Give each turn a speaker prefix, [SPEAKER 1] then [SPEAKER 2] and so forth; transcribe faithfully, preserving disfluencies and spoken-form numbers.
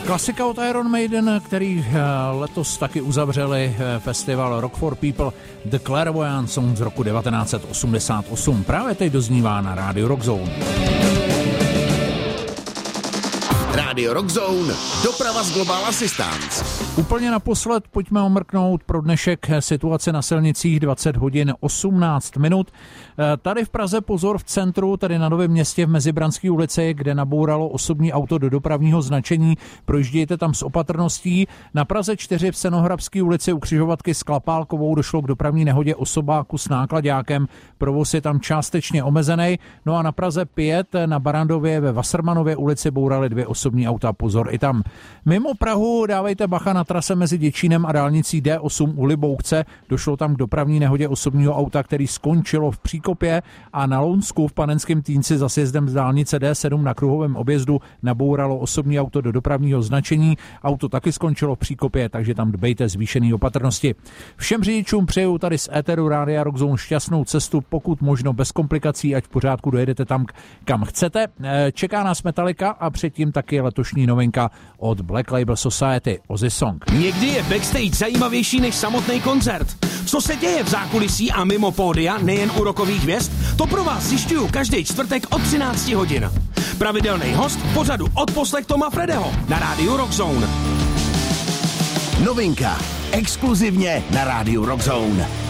[SPEAKER 1] Klasika od Iron Maiden, který letos taky uzavřeli festival Rock for People, The Clairvoyant Song z roku devatenáct set osmdesát osm. Právě teď doznívá na rádiu Rock Zone.
[SPEAKER 2] Rádio Rock Zone, doprava z Global Assistance.
[SPEAKER 1] Úplně naposled pojďme omrknout pro dnešek situace na silnicích. Dvacet hodin osmnáct minut. Tady v Praze pozor v centru, tady na Novém Městě v Mezibranské ulici, kde nabouralo osobní auto do dopravního značení. Projíždějte tam s opatrností. Na Praze čtyři v Senohrabské ulici u křižovatky s Klapálkovou došlo k dopravní nehodě osobáku s náklaďákem. Provoz je tam částečně omezený. No a na Praze pět na Barandově ve Wassermanově ulici bouraly dvě osobní auta. Pozor i tam. Mimo Prahu dávejte bacha na trase mezi Děčínem a dálnicí D osm u Liboukce. Došlo tam k dopravní nehodě osobního auta, který skončilo v Příkopě, a na Lounsku v Panenském Týnci za sjezdem z dálnice D sedm na kruhovém objezdu nabouralo osobní auto do dopravního značení. Auto taky skončilo v Příkopě, takže tam dbejte zvýšený opatrnosti. Všem řidičům přeju tady z éteru Rádia Rock Zone šťastnou cestu, pokud možno bez komplikací, ať v pořádku dojedete tam, kam chcete. Čeká nás Metallica a předtím taky letošní novinka od Black Label Society, Ozzy Song.
[SPEAKER 3] Někdy je backstage zajímavější než samotný koncert. Co se děje v zákulisí a mimo pódia, nejen u rockových hvězd, to pro vás zjišťuju každý čtvrtek od třináct hodin. Pravidelný host v pořadu Odposlech Toma Fredeho na rádiu Rock Zone.
[SPEAKER 2] Novinka. Exkluzivně na rádiu Rock Zone.